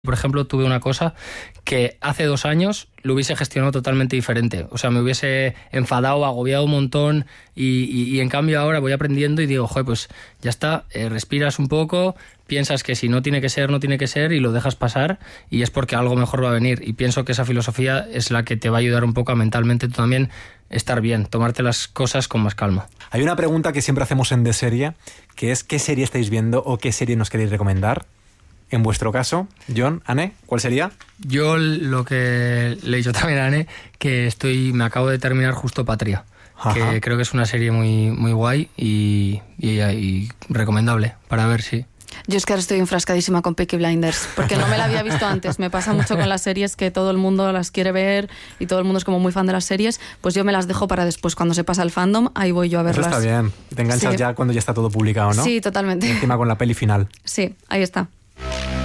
Por ejemplo, tuve una cosa que hace 2 años lo hubiese gestionado totalmente diferente. O sea, me hubiese enfadado, agobiado un montón y en cambio ahora voy aprendiendo y digo, joder, pues ya está, respiras un poco, piensas que si no tiene que ser, no tiene que ser y lo dejas pasar y es porque algo mejor va a venir. Y pienso que esa filosofía es la que te va a ayudar un poco a mentalmente tú también estar bien, tomarte las cosas con más calma. Hay una pregunta que siempre hacemos en De Serie, que es ¿qué serie estáis viendo o qué serie nos queréis recomendar? En vuestro caso, Jon, Anne, ¿cuál sería? Yo lo que le he dicho también a Anne, que me acabo de terminar justo Patria, que creo que es una serie muy, muy guay y recomendable para ver, sí. Yo es que ahora estoy enfrascadísima con Peaky Blinders, porque no me la había visto antes. Me pasa mucho con las series que todo el mundo las quiere ver y todo el mundo es como muy fan de las series, pues yo me las dejo para después, cuando se pasa el fandom, ahí voy yo a verlas. Eso está bien, te enganchas ya cuando ya está todo publicado, ¿no? Sí, totalmente. Y encima con la peli final. Sí, ahí está.